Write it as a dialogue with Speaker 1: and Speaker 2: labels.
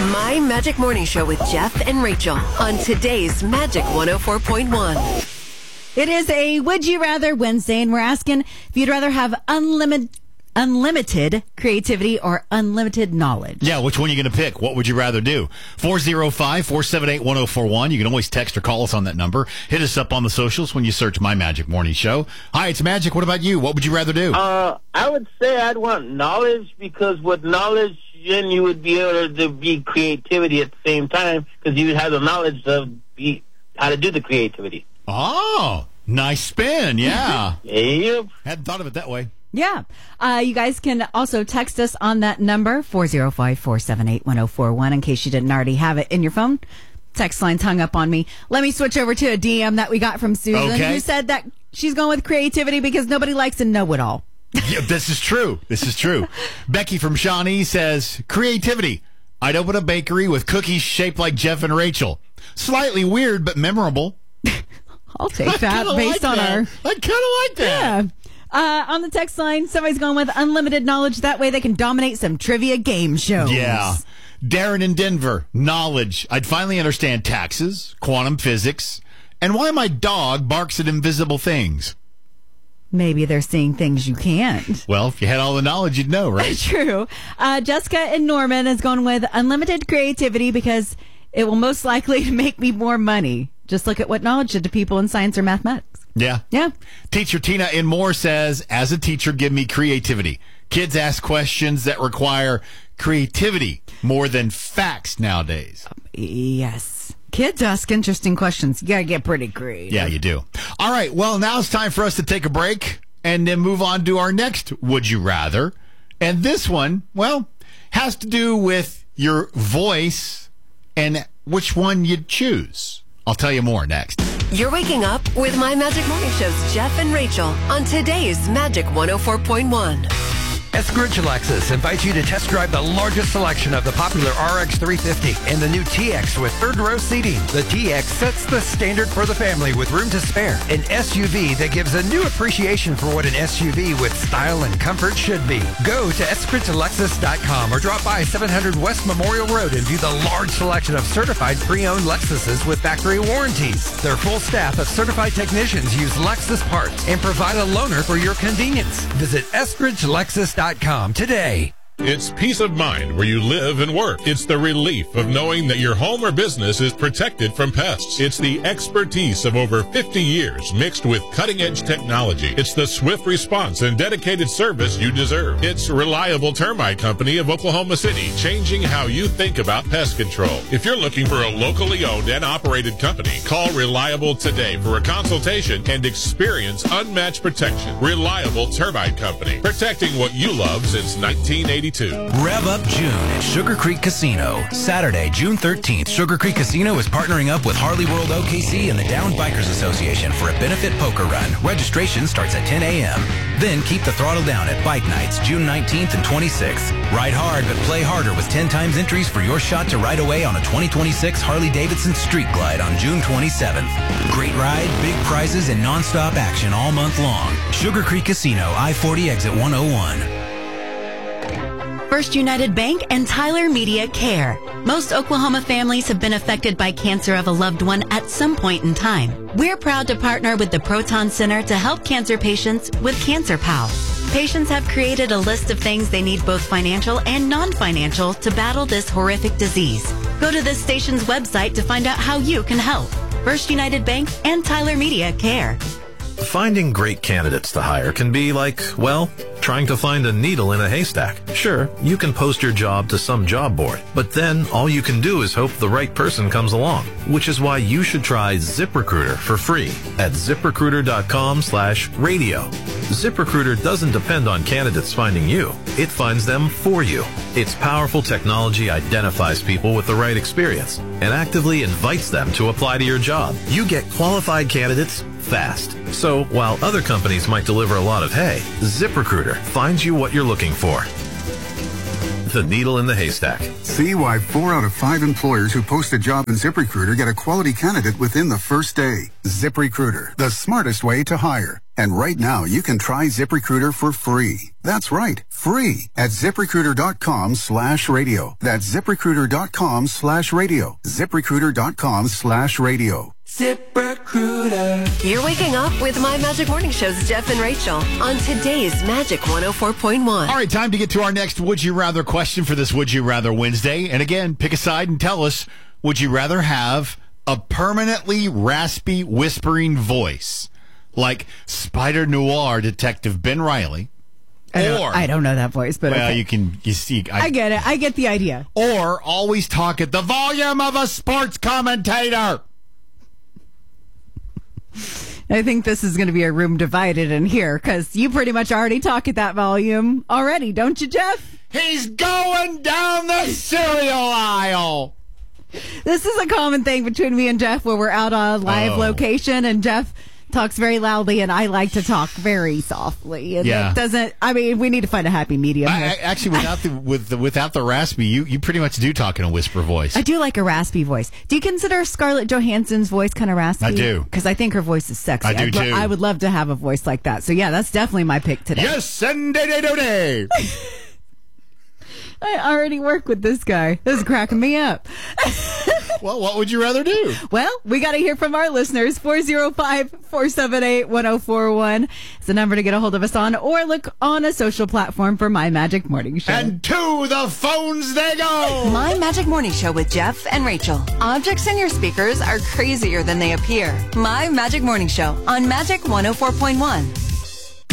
Speaker 1: My Magic Morning Show with Jeff and Rachel on today's Magic 104.1.
Speaker 2: It is a Would You Rather Wednesday, and we're asking if you'd rather have unlimited creativity or unlimited knowledge.
Speaker 3: Yeah, which one are you going to pick? What would you rather do? 405-478-1041. You can always text or call us on that number. Hit us up on the socials when you search My Magic Morning Show. Hi, it's Magic. What about you? What would you rather do?
Speaker 4: I would say I'd want knowledge, because with knowledge, then you would be able to be creativity at the same time, because you would have the knowledge of how to do the creativity.
Speaker 3: Oh, nice spin. Yeah.
Speaker 4: Yep.
Speaker 3: Hadn't thought of it that way.
Speaker 2: Yeah. You guys can also text us on that number, 405-478-1041, in case you didn't already have it in your phone. Text line's hung up on me. Let me switch over to a DM that we got from Susan, who said that she's going with creativity because nobody likes a know-it-all.
Speaker 3: Yeah, this is true. Becky from Shawnee says, creativity. I'd open a bakery with cookies shaped like Jeff and Rachel. Slightly weird, but memorable.
Speaker 2: I'll take that based on our...
Speaker 3: I kind of like that.
Speaker 2: Yeah. On the text line, somebody's going with unlimited knowledge. That way they can dominate some trivia game shows.
Speaker 3: Yeah. Darren in Denver, knowledge. I'd finally understand taxes, quantum physics, and why my dog barks at invisible things.
Speaker 2: Maybe they're seeing things you can't.
Speaker 3: Well, if you had all the knowledge, you'd know, right?
Speaker 2: True. Jessica in Norman is going with unlimited creativity because it will most likely make me more money. Just look at what knowledge did to people in science or mathematics.
Speaker 3: Yeah.
Speaker 2: Yeah.
Speaker 3: Teacher Tina in Moore says, as a teacher, give me creativity. Kids ask questions that require creativity more than facts nowadays.
Speaker 2: Yes. Kids ask interesting questions. You got to get pretty creative.
Speaker 3: Yeah, you do. All right. Well, now it's time for us to take a break and then move on to our next Would You Rather. And this one, well, has to do with your voice and which one you'd choose. I'll tell you more next.
Speaker 1: You're waking up with My Magic Morning Show's Jeff and Rachel on today's Magic 104.1.
Speaker 5: Eskridge Lexus invites you to test drive the largest selection of the popular RX 350 and the new TX with third row seating. The TX sets the standard for the family with room to spare. An SUV that gives a new appreciation for what an SUV with style and comfort should be. Go to eskridgelexus.com or drop by 700 West Memorial Road and view the large selection of certified pre-owned Lexuses with factory warranties. Their full staff of certified technicians use Lexus parts and provide a loaner for your convenience. Visit eskridgelexus.com today.
Speaker 6: It's peace of mind where you live and work. It's the relief of knowing that your home or business is protected from pests. It's the expertise of over 50 years mixed with cutting-edge technology. It's the swift response and dedicated service you deserve. It's Reliable Termite Company of Oklahoma City, changing how you think about pest control. If you're looking for a locally owned and operated company, call Reliable today for a consultation and experience unmatched protection. Reliable Termite Company, protecting what you love since 1982.
Speaker 7: Rev up June at Sugar Creek Casino. Saturday, June 13th, Sugar Creek Casino is partnering up with Harley World OKC and the Down Bikers Association for a benefit poker run. Registration starts at 10 a.m. Then keep the throttle down at Bike Nights, June 19th and 26th. Ride hard, but play harder with 10 times entries for your shot to ride away on a 2026 Harley-Davidson Street Glide on June 27th. Great ride, big prizes, and nonstop action all month long. Sugar Creek Casino, I-40 exit 101.
Speaker 8: First United Bank and Tyler Media Care. Most Oklahoma families have been affected by cancer of a loved one at some point in time. We're proud to partner with the Proton Center to help cancer patients with Cancer Pal. Patients have created a list of things they need, both financial and non-financial, to battle this horrific disease. Go to this station's website to find out how you can help. First United Bank and Tyler Media Care.
Speaker 9: Finding great candidates to hire can be like, well, trying to find a needle in a haystack. Sure, you can post your job to some job board, but then all you can do is hope the right person comes along, which is why you should try ZipRecruiter for free at ZipRecruiter.com/radio. ZipRecruiter doesn't depend on candidates finding you. It finds them for you. Its powerful technology identifies people with the right experience and actively invites them to apply to your job. You get qualified candidates fast. So while other companies might deliver a lot of hay, ZipRecruiter finds you what you're looking for. The needle in the haystack.
Speaker 10: See why 4 out of 5 employers who post a job in ZipRecruiter get a quality candidate within the first day. ZipRecruiter, the smartest way to hire. And right now, you can try ZipRecruiter for free. That's right, free at ZipRecruiter.com/radio. That's ZipRecruiter.com/radio. ZipRecruiter.com/radio.
Speaker 1: ZipRecruiter. You're waking up with My Magic Morning Show's Jeff and Rachel on today's Magic 104.1.
Speaker 3: All right, time to get to our next Would You Rather question for this Would You Rather Wednesday. And again, pick a side and tell us, would you rather have a permanently raspy whispering voice like Spider Noir Detective Ben Riley?
Speaker 2: I don't know that voice, but
Speaker 3: well,
Speaker 2: okay.
Speaker 3: you see.
Speaker 2: I get it. I get the idea.
Speaker 3: Or always talk at the volume of a sports commentator.
Speaker 2: I think this is going to be a room divided in here because you pretty much already talk at that volume already, don't you, Jeff?
Speaker 3: He's going down the cereal aisle.
Speaker 2: This is a common thing between me and Jeff where we're out on live location and Jeff talks very loudly and I like to talk very softly. And it doesn't, I mean, we need to find a happy medium here.
Speaker 3: Actually, without the raspy, you pretty much do talk in a whisper voice.
Speaker 2: I do like a raspy voice. Do you consider Scarlett Johansson's voice kind of raspy?
Speaker 3: I do.
Speaker 2: Because I think her voice is sexy.
Speaker 3: I do too.
Speaker 2: I would love to have a voice like that. So yeah, that's definitely my pick today.
Speaker 3: Yes, and day.
Speaker 2: I already work with this guy. This is cracking me up.
Speaker 3: Well, what would you rather do?
Speaker 2: Well, we got to hear from our listeners. 405-478-1041 is the number to get a hold of us on, or look on a social platform for My Magic Morning Show.
Speaker 3: And to the phones they go.
Speaker 1: My Magic Morning Show with Jeff and Rachel. Objects in your speakers are crazier than they appear. My Magic Morning Show on Magic 104.1.